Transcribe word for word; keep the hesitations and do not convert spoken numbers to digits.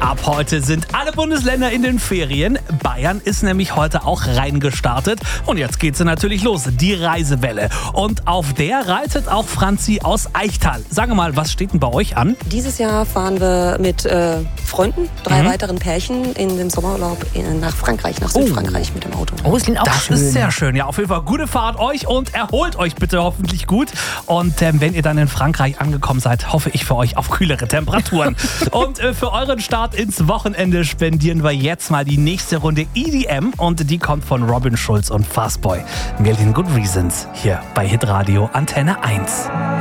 Ab heute sind alle Bundesländer in den Ferien. Bayern ist nämlich heute auch reingestartet. Und jetzt geht sie natürlich los, die Reisewelle. Und auf der reitet auch Franzi aus Eichtal. Sag mal, was steht denn bei euch an? Dieses Jahr fahren wir mit äh, Freunden, drei Mhm. weiteren Pärchen in den Sommerurlaub in, nach Frankreich, nach Südfrankreich mit dem Auto. Oh, es klingt auch Das schön. ist sehr schön. Ja, auf jeden Fall gute Fahrt euch und erholt euch bitte hoffentlich gut. Und ähm, wenn ihr dann in Frankreich angekommen seid, hoffe ich für euch auf kühlere Temperaturen. Und äh, für euren Start ins Wochenende spendieren wir jetzt mal die nächste Runde E D M und die kommt von Robin Schulz und Fastboy. Million Good Reasons hier bei Hitradio Antenne eins.